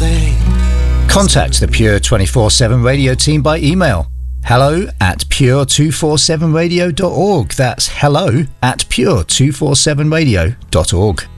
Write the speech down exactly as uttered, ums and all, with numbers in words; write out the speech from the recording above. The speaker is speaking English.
thing. Contact the Pure twenty-four seven Radio team by email. Hello at pure two forty-seven radio dot org. That's hello at pure two forty-seven radio dot org.